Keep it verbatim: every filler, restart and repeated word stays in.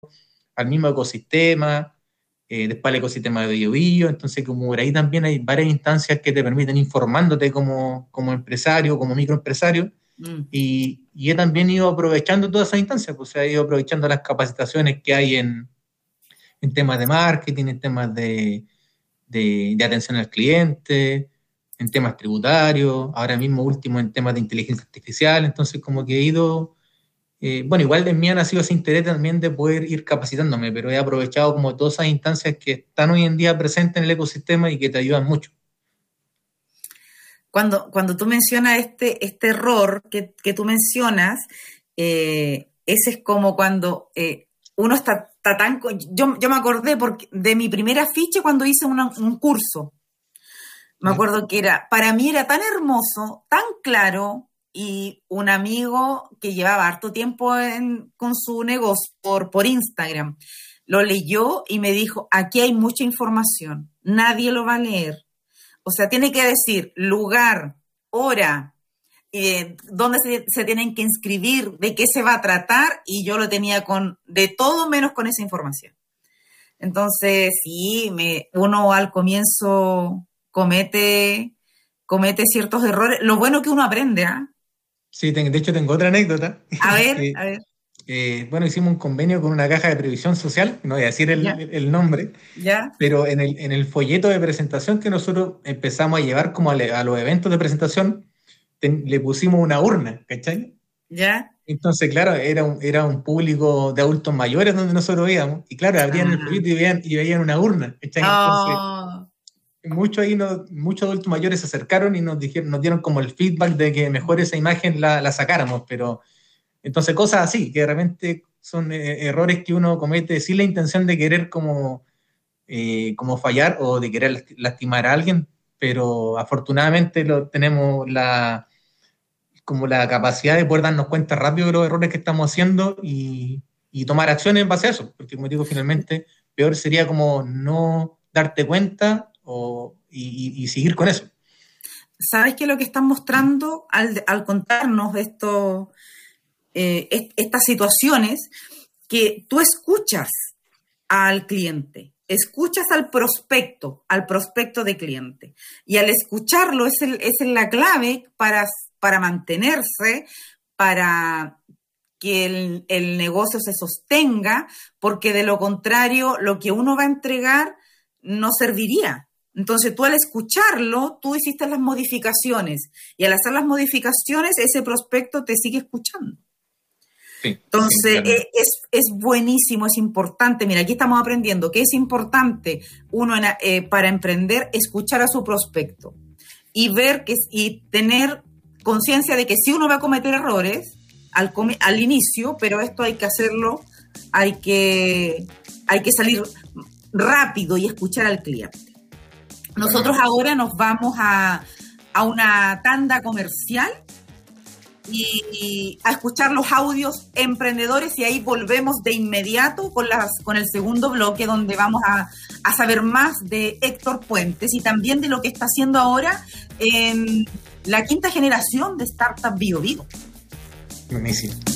al mismo ecosistema, eh, después al ecosistema de Biobío. Entonces, como por ahí también hay varias instancias que te permiten informándote como, como empresario, como microempresario, mm. y, y he también ido aprovechando todas esas instancias, pues he ido aprovechando las capacitaciones que hay en, en temas de marketing, en temas de, de, de atención al cliente, en temas tributarios, ahora mismo último en temas de inteligencia artificial. Entonces como que he ido, eh, bueno, igual de mí ha nacido ese interés también de poder ir capacitándome, pero he aprovechado como todas esas instancias que están hoy en día presentes en el ecosistema y que te ayudan mucho. Cuando, cuando tú mencionas este, este error que, que tú mencionas, eh, ese es como cuando eh, uno está, está tan... Yo, yo me acordé porque de mi primera ficha cuando hice una, un curso. Me acuerdo que era, para mí era tan hermoso, tan claro, y un amigo que llevaba harto tiempo en, con su negocio por, por Instagram, lo leyó y me dijo, aquí hay mucha información, nadie lo va a leer. O sea, tiene que decir lugar, hora, eh, dónde se, se tienen que inscribir, de qué se va a tratar, y yo lo tenía con de todo menos con esa información. Entonces, sí, me, uno al comienzo... comete comete ciertos errores. Lo bueno que uno aprende, ¿ah? ¿eh? Sí, de hecho tengo otra anécdota. A ver, eh, a ver. Eh, bueno, hicimos un convenio con una caja de previsión social, no voy a decir el, el, el nombre, ¿Ya? Pero en el, en el folleto de presentación que nosotros empezamos a llevar como a, le, a los eventos de presentación, ten, le pusimos una urna, ¿cachai? ¿Ya? Entonces, claro, era un, era un público de adultos mayores donde nosotros íbamos, y claro, abrían ah. el folleto y veían, y veían una urna, ¿cachai? Entonces, oh. Muchos ahí no, muchos adultos mayores se acercaron y nos dijeron, nos dieron como el feedback de que mejor esa imagen la, la sacáramos, pero entonces cosas así, que de repente son eh, errores que uno comete sin la intención de querer como, eh, como fallar o de querer lastimar a alguien, pero afortunadamente lo, tenemos la, como la capacidad de poder darnos cuenta rápido de los errores que estamos haciendo y, y tomar acciones en base a eso, porque como digo, finalmente peor sería como no darte cuenta O, y, y seguir con eso. ¿Sabes qué es lo que están mostrando al, al contarnos esto, eh, est- estas situaciones? Que tú escuchas al cliente, escuchas al prospecto, al prospecto de cliente, y al escucharlo es, el, es la clave para, para mantenerse, para que el, el negocio se sostenga, porque de lo contrario, lo que uno va a entregar no serviría. Entonces tú al escucharlo, tú hiciste las modificaciones, y al hacer las modificaciones, ese prospecto te sigue escuchando. Sí, Entonces sí, claro. es, es buenísimo, es importante. Mira, aquí estamos aprendiendo que es importante uno en, eh, para emprender, escuchar a su prospecto y ver que y tener conciencia de que si uno va a cometer errores al, al inicio, pero esto hay que hacerlo, hay que, hay que salir rápido y escuchar al cliente. Nosotros ahora nos vamos a, a una tanda comercial y, y a escuchar los audios emprendedores, y ahí volvemos de inmediato con, las, con el segundo bloque, donde vamos a, a saber más de Héctor Puentes y también de lo que está haciendo ahora en la quinta generación de Startup Biobío. Buenísimo.